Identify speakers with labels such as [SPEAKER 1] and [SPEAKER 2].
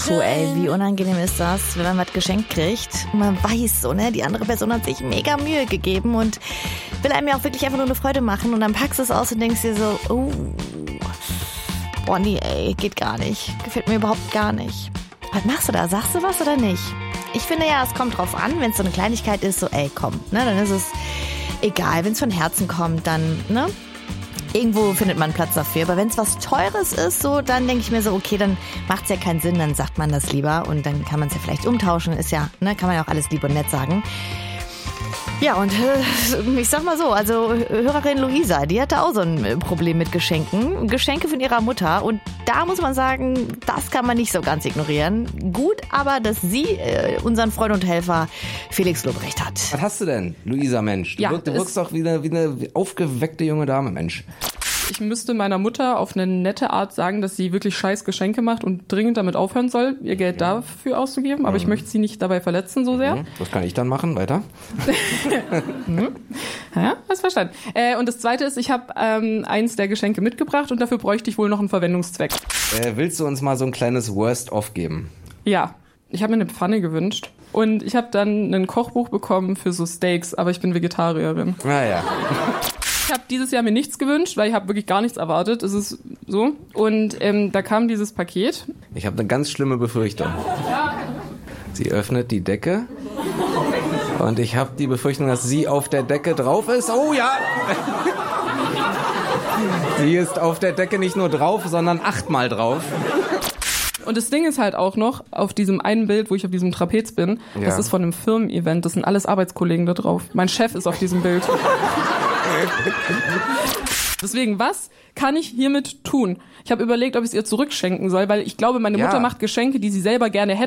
[SPEAKER 1] Puh, ey, wie unangenehm ist das, wenn man was geschenkt kriegt und man weiß so, ne, die andere Person hat sich mega Mühe gegeben und will einem ja auch wirklich einfach nur eine Freude machen und dann packst du es aus und denkst dir so, boah, nee, ey, geht gar nicht. Gefällt mir überhaupt gar nicht. Was machst du da? Sagst du was oder nicht? Ich finde ja, es kommt drauf an, wenn es so eine Kleinigkeit ist, so, ey, komm, ne, dann ist es egal. Wenn es von Herzen kommt, dann, ne, irgendwo findet man Platz dafür. Aber wenn es was Teures ist, so, dann denke ich mir so, okay, dann macht es ja keinen Sinn, dann sagt man das lieber und dann kann man es ja vielleicht umtauschen, ist ja, ne, kann man ja auch alles lieb und nett sagen. Ja, und ich sag mal so, also Hörerin Luisa, die hatte auch so ein Problem mit Geschenken. Geschenke von ihrer Mutter. Und da muss man sagen, das kann man nicht so ganz ignorieren. Gut, aber dass sie unseren Freund und Helfer Felix Lobrecht hat.
[SPEAKER 2] Was hast du denn, Luisa, Mensch? Du wirkst doch wie eine aufgeweckte junge Dame, Mensch.
[SPEAKER 3] Ich müsste meiner Mutter auf eine nette Art sagen, dass sie wirklich scheiß Geschenke macht und dringend damit aufhören soll, ihr Geld dafür auszugeben. Aber ich möchte sie nicht dabei verletzen so sehr.
[SPEAKER 2] Was kann ich dann machen? Weiter?
[SPEAKER 3] Ja, hast verstanden. Und das Zweite ist, ich habe eins der Geschenke mitgebracht und dafür bräuchte ich wohl noch einen Verwendungszweck.
[SPEAKER 2] Willst du uns mal so ein kleines Worst-of geben?
[SPEAKER 3] Ja, ich habe mir eine Pfanne gewünscht. Und ich habe dann ein Kochbuch bekommen für so Steaks, aber ich bin Vegetarierin.
[SPEAKER 2] Naja.
[SPEAKER 3] Ich habe dieses Jahr mir nichts gewünscht, weil ich habe wirklich gar nichts erwartet. Es ist so. Und da kam dieses Paket.
[SPEAKER 2] Ich habe eine ganz schlimme Befürchtung. Sie öffnet die Decke und ich habe die Befürchtung, dass sie auf der Decke drauf ist. Oh ja! Sie ist auf der Decke nicht nur drauf, sondern 8-mal drauf.
[SPEAKER 3] Und das Ding ist halt auch noch, auf diesem einen Bild, wo ich auf diesem Trapez bin, das ist von einem Firmen-Event, das sind alles Arbeitskollegen da drauf. Mein Chef ist auf diesem Bild. Deswegen, was kann ich hiermit tun? Ich habe überlegt, ob ich es ihr zurückschenken soll, weil ich glaube, meine Mutter macht Geschenke, die sie selber gerne hätte.